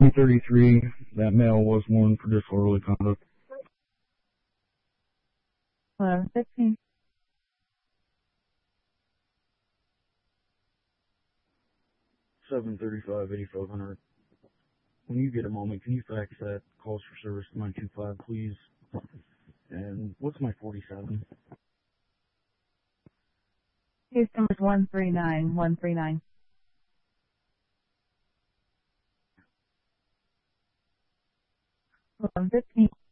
233, that male was warned for disorderly conduct. 11:15. 735, 8500. When you get a moment, can you fax that calls for service to 925, please? And what's my 47? Case number 139139. 11:15.